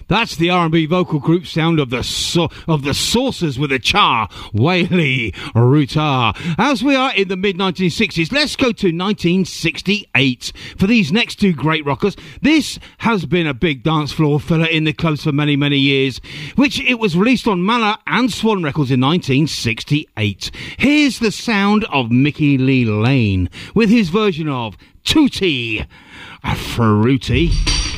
That's the R&B vocal group sound of the Saucers with a Cha, Whaley Rutar. As we are in the mid-1960s, let's go to 1968 for these next two great rockers. This has been a big dance floor filler in the clubs for many, many years, which it was released on Manor and Swan Records in 1968. Here's the sound of Mickey Lee Lane with his version of Tutti Frutti.